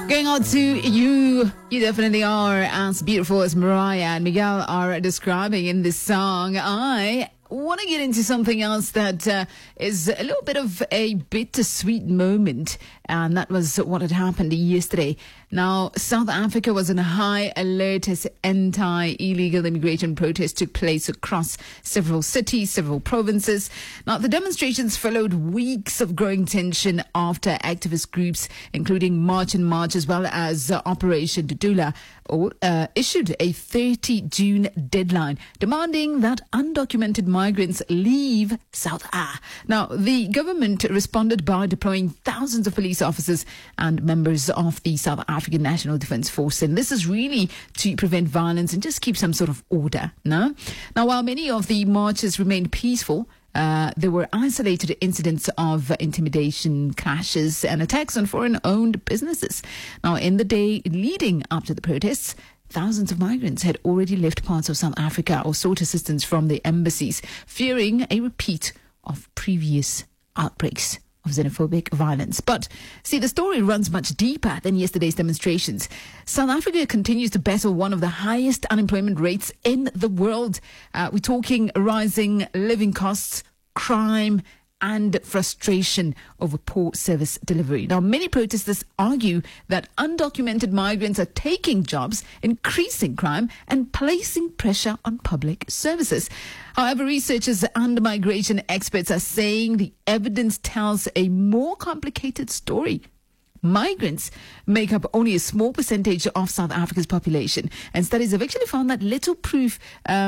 Going on to you. You definitely are as beautiful as Mariah and Miguel are describing in this song. I want to get into something else that is a little bit of a bittersweet moment. And that was what had happened yesterday. Now, South Africa was on a high alert as anti-illegal immigration protests took place across several cities, several provinces. Now, the demonstrations followed weeks of growing tension after activist groups, including March and March, as well as Operation Dudula, issued a 30 June deadline demanding that undocumented migrants leave South Africa. Now, the government responded by deploying thousands of police officers and members of the South African National Defence Force. And this is really to prevent violence and just keep some sort of order. No? Now, while many of the marches remained peaceful, there were isolated incidents of intimidation, clashes and attacks on foreign-owned businesses. Now, in the day leading up to the protests, thousands of migrants had already left parts of South Africa or sought assistance from the embassies, fearing a repeat of previous outbreaks of xenophobic violence. But see, the story runs much deeper than yesterday's demonstrations. South Africa continues to battle one of the highest unemployment rates in the world. We're talking rising living costs, crime and frustration over poor service delivery. Now, many protesters argue that undocumented migrants are taking jobs, increasing crime and placing pressure on public services. However, researchers and migration experts are saying the evidence tells a more complicated story. Migrants make up only a small percentage of South Africa's population, and studies have actually found that little proof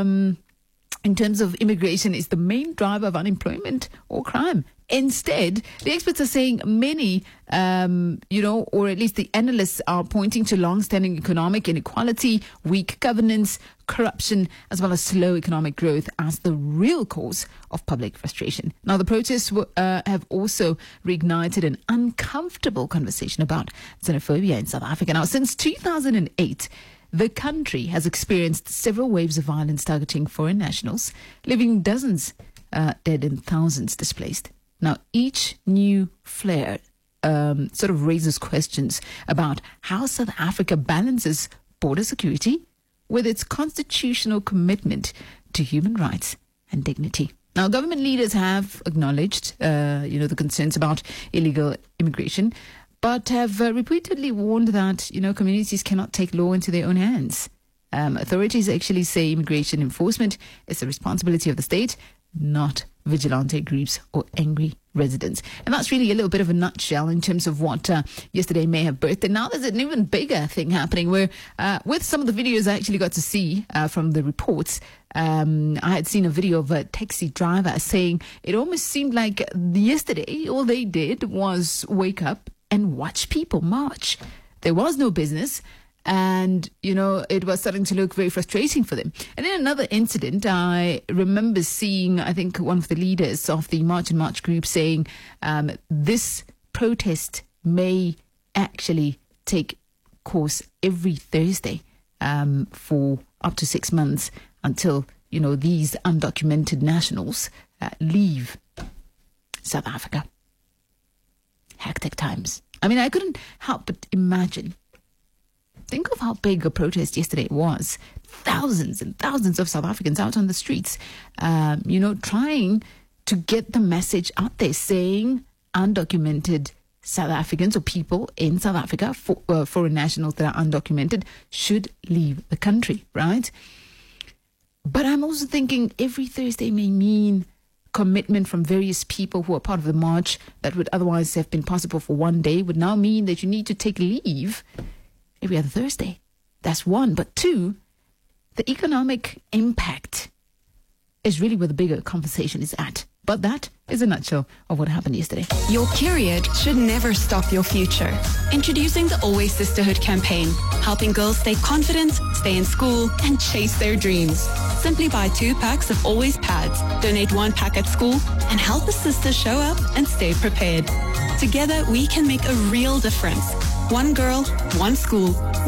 in terms of immigration is the main driver of unemployment or crime. Instead, the experts are saying many, or at least the analysts are pointing to long-standing economic inequality, weak governance, corruption, as well as slow economic growth as the real cause of public frustration. Now, the protests have also reignited an uncomfortable conversation about xenophobia in South Africa. Now, since 2008, the country has experienced several waves of violence targeting foreign nationals, leaving dozens dead and thousands displaced. Now, each new flare sort of raises questions about how South Africa balances border security with its constitutional commitment to human rights and dignity. Now, government leaders have acknowledged, the concerns about illegal immigration, but have repeatedly warned that, communities cannot take law into their own hands. Authorities actually say immigration enforcement is the responsibility of the state, not vigilante groups or angry residents. And that's really a little bit of a nutshell in terms of what yesterday may have birthed. And now there's an even bigger thing happening where with some of the videos I actually got to see from the reports, I had seen a video of a taxi driver saying it almost seemed like yesterday all they did was wake up and watch people march. There was no business. And, it was starting to look very frustrating for them. And in another incident, I remember seeing, I think, one of the leaders of the March and March group saying this protest may actually take course every Thursday for up to 6 months until, these undocumented nationals leave South Africa. Hectic times. I mean, I couldn't help but imagine. Think of how big a protest yesterday was. Thousands and thousands of South Africans out on the streets, trying to get the message out there, saying undocumented South Africans or people in South Africa, foreign nationals that are undocumented, should leave the country, right? But I'm also thinking every Thursday may mean commitment from various people who are part of the march that would otherwise have been possible for one day would now mean that you need to take leave every other Thursday. That's one. But two, the economic impact is really where the bigger conversation is at. But that is a nutshell of what happened yesterday. Your period should never stop your future. Introducing the Always Sisterhood campaign, helping girls stay confident, stay in school, and chase their dreams. Simply buy 2 packs of Always pads, donate 1 pack at school, and help a sister show up and stay prepared. Together, we can make a real difference. One girl, one school.